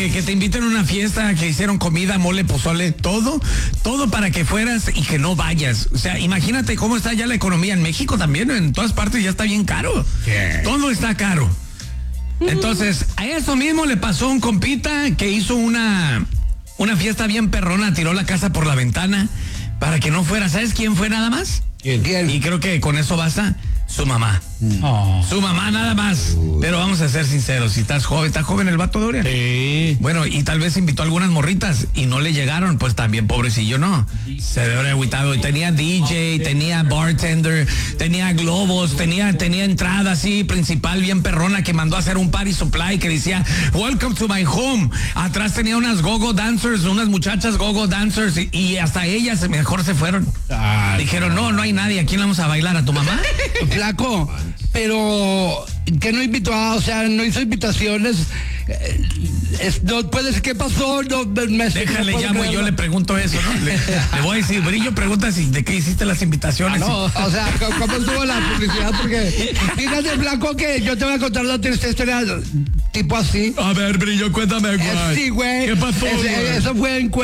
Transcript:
Que te inviten a una fiesta, que hicieron comida, mole, pozole, todo para que fueras y que no vayas. O sea, imagínate cómo está ya la economía en México también, en todas partes ya está bien caro. Todo está caro. Entonces, a eso mismo le pasó a un compita que hizo una fiesta bien perrona, tiró la casa por la ventana para que no fuera. ¿Sabes quién fue nada más? ¿Quién? Y creo que con eso basta. Su mamá. Su mamá nada más. Pero vamos a ser sinceros, si está joven el vato, Dorian. Sí. Bueno, y tal vez invitó a algunas morritas y no le llegaron, pues también pobrecillo, ¿no? Se debe haber agüitado. Tenía DJ, tenía bartender, tenía globos, tenía entrada así, principal bien perrona que mandó a hacer un party supply que decía, welcome to my home. Atrás tenía unas go-go dancers, unas muchachas go-go dancers y hasta ellas mejor se fueron. Dijeron, no hay nadie, ¿a quién le vamos a bailar? ¿A tu mamá? Flaco, pero que no invitó no hizo invitaciones. No puedes, ¿qué pasó? Déjale, llamo y yo le pregunto eso, ¿no? Le voy a decir, Brillo, pregunta de qué hiciste las invitaciones. No, o sea, ¿cómo estuvo la publicidad? Porque fíjate, Flaco, que yo te voy a contar una triste historia tipo así. A ver, Brillo, cuéntame, güey. Sí, güey. ¿Qué pasó, güey? Eso fue en